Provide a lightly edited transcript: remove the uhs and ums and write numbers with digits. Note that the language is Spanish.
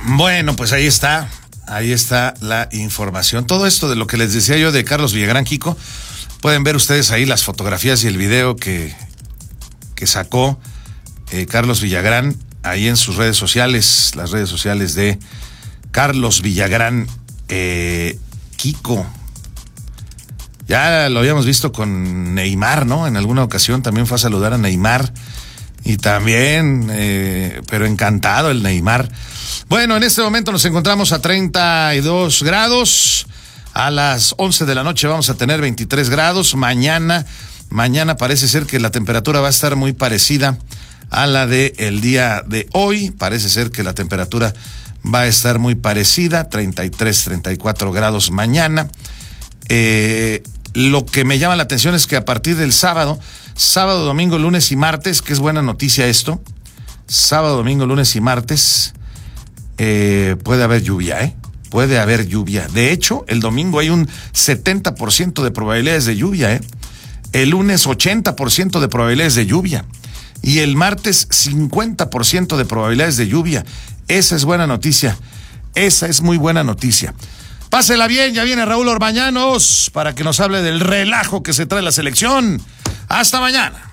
Bueno, pues ahí está la información. Todo esto de lo que les decía yo de Carlos Villagrán, Kiko, pueden ver ustedes ahí las fotografías y el video que sacó Carlos Villagrán ahí en sus redes sociales, las redes sociales de Carlos Villagrán, Kiko. Ya lo habíamos visto con Neymar, ¿no? En alguna ocasión también fue a saludar a Neymar y también, pero encantado el Neymar. Bueno, en este momento nos encontramos a 32 grados. A las 11 de la noche vamos a tener 23 grados. Mañana parece ser que la temperatura va a estar muy parecida a la del día de hoy. Parece ser que la temperatura va a estar muy parecida, 33, 34 grados mañana. Lo que me llama la atención es que a partir del sábado, domingo, lunes y martes, que es buena noticia esto, sábado, domingo, lunes y martes, puede haber lluvia, puede haber lluvia. De hecho, el domingo hay un 70% de probabilidades de lluvia, El lunes 80% de probabilidades de lluvia. Y el martes 50% de probabilidades de lluvia. Esa es buena noticia. Esa es muy buena noticia. Pásela bien, ya viene Raúl Orbañanos para que nos hable del relajo que se trae la selección. Hasta mañana.